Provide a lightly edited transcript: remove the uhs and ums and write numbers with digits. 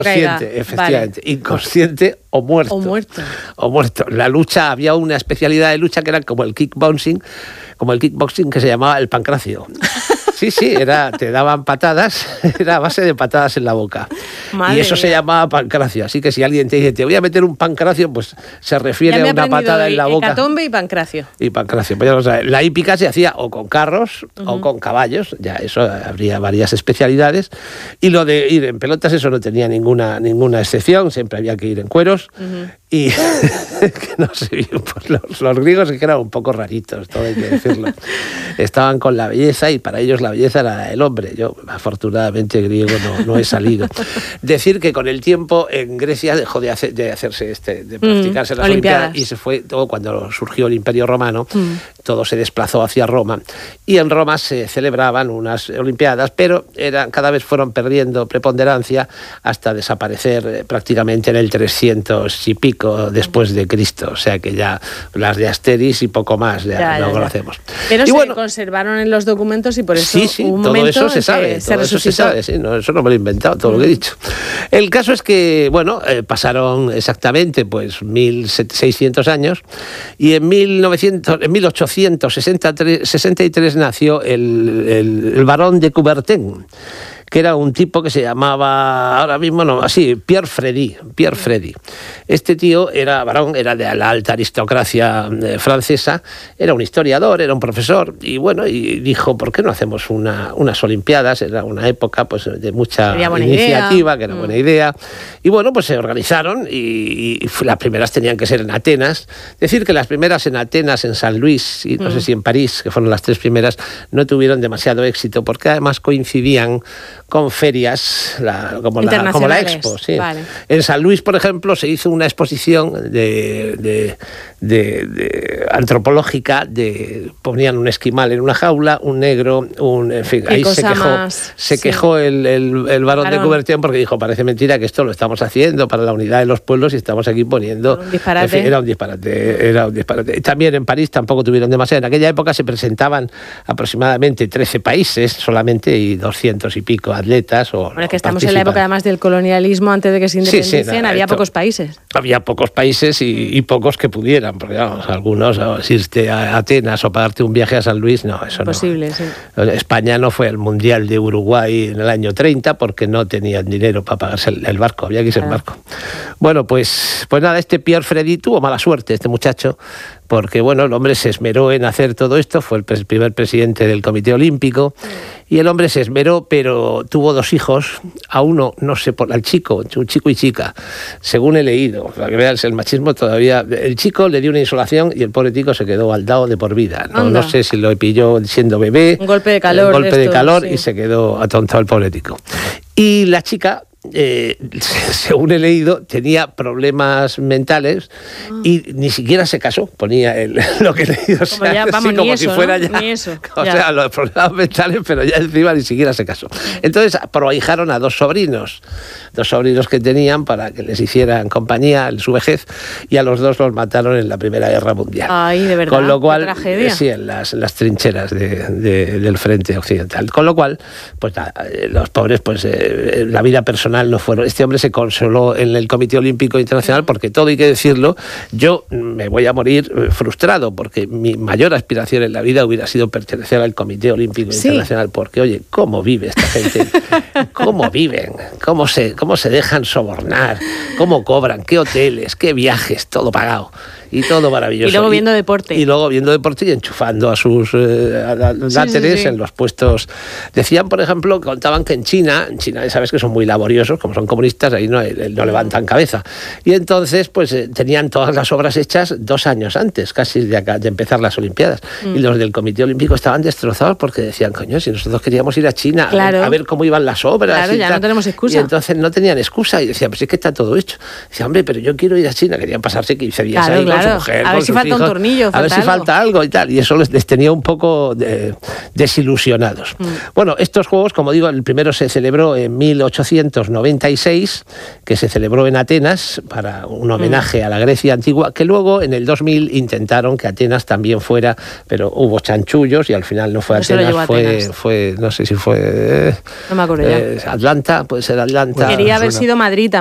Inconsciente, efectivamente. Vale. Inconsciente o muerto. O muerto. La lucha, había una especialidad de lucha que era como el kickboxing que se llamaba el pancracio. Sí, te daban patadas, era a base de patadas en la boca. Madre y eso mía. se llamaba pancracio. Así que si alguien te dice, te voy a meter un pancracio, pues se refiere a una patada en la boca. Hecatombe y pancracio. Pues ya lo sabes. La hípica se hacía o con carros o con caballos, ya eso habría varias especialidades. Y lo de ir en pelotas, eso no tenía ninguna excepción, siempre había que ir en cueros. Y que no sé, pues los griegos que eran un poco raritos, todo hay que decirlo. Estaban con la belleza y para ellos la belleza era el hombre. Yo, afortunadamente, griego no he salido. Decir que con el tiempo en Grecia dejó de hacerse de practicarse las Olimpiadas y se fue todo cuando surgió el Imperio Romano. Todo se desplazó hacia Roma y en Roma se celebraban unas Olimpiadas, pero cada vez fueron perdiendo preponderancia hasta desaparecer prácticamente en el 300 y pico después de Cristo, o sea que ya las de Asteris y poco más no conocemos. Pero se conservaron en los documentos y por eso un todo momento eso se sabe, eso se sabe, eso no me lo he inventado, todo lo que he dicho. El caso es que, pasaron exactamente 1600 años y en 1863 nació el barón de Coubertin, que era un tipo que se llamaba, ahora mismo Pierre Frédy. Este tío era varón, era de la alta aristocracia francesa, era un historiador, era un profesor, y dijo, ¿por qué no hacemos unas Olimpiadas? Era una época de mucha iniciativa, que era buena idea, y se organizaron, y las primeras tenían que ser en Atenas. Decir que las primeras en Atenas, en San Luis, y no sé si en París, que fueron las tres primeras, no tuvieron demasiado éxito, porque además coincidían con ferias como la Expo. Sí. Vale. En San Luis, por ejemplo, se hizo una exposición de antropológica, ponían un esquimal en una jaula, un negro, en fin, ahí se quejó el barón de Coubertin porque dijo, parece mentira que esto lo estamos haciendo para la unidad de los pueblos y estamos aquí poniendo... Un disparate. En fin, era un disparate. También en París tampoco tuvieron demasiado. En aquella época se presentaban aproximadamente 13 países solamente y 200 y pico atletas. Es que estamos en la época además del colonialismo, antes de que se independicen, había pocos países. Había pocos países y pocos que pudieran, porque algunos, irte a Atenas o pagarte un viaje a San Luis, no, eso imposible, no. Sí. España no fue al Mundial de Uruguay en el año 30 porque no tenían dinero para pagarse el barco, había que irse en barco. Pues nada, este Pierre Frédy tuvo mala suerte, este muchacho, porque el hombre se esmeró en hacer todo esto, fue el primer presidente del Comité Olímpico, y el hombre se esmeró, pero tuvo 2 hijos, a uno, no sé, un chico y chica, según he leído, para que veas el machismo todavía, el chico le dio una insolación y el pobre tico se quedó baldado de por vida, no sé si lo pilló siendo bebé, un golpe de calor, y se quedó atontado el pobre tico. Y la chica, según he leído, tenía problemas mentales y ni siquiera se casó, ponía lo que he leído, si fuera ya los problemas mentales, pero ya encima ni siquiera se casó. Entonces prohijaron a 2 sobrinos que tenían para que les hicieran compañía en su vejez, y a los 2 los mataron en la Primera Guerra Mundial. Ay, de verdad, con lo cual, qué tragedia. Sí, en las trincheras del frente occidental. Con lo cual, los pobres, la vida personal no fueron. Este hombre se consoló en el Comité Olímpico Internacional porque, todo hay que decirlo, yo me voy a morir frustrado porque mi mayor aspiración en la vida hubiera sido pertenecer al Comité Olímpico Internacional, porque, oye, ¿cómo vive esta gente? ¿Cómo viven? ¿Cómo se dejan sobornar? ¿Cómo cobran? ¿Qué hoteles? ¿Qué viajes? Todo pagado. Y todo maravilloso. Y luego viendo deporte. Y enchufando a sus láteres en los puestos. Decían, por ejemplo, contaban que en China, sabes que son muy laboriosos, como son comunistas, ahí no levantan cabeza. Y entonces, tenían todas las obras hechas 2 años antes, casi de empezar las Olimpiadas. Y los del Comité Olímpico estaban destrozados porque decían, coño, si nosotros queríamos ir a China a ver cómo iban las obras. Claro, ya no tenemos excusa. Y entonces no tenían excusa. Y decían, pues es que está todo hecho. Decían, hombre, pero yo quiero ir a China. Querían pasarse 15 días ahí. claro, con su mujer, a ver si falta un tornillo, a ver si falta algo y tal. Y eso les tenía un poco desilusionados. Bueno, estos juegos, como digo, el primero se celebró en 1896, que se celebró en Atenas para un homenaje a la Grecia antigua, que luego en el 2000 intentaron que Atenas también fuera, pero hubo chanchullos y al final no fue Atenas, fue no sé si fue no me acuerdo ya. Atlanta, puede ser Atlanta. Quería haber sido Madrid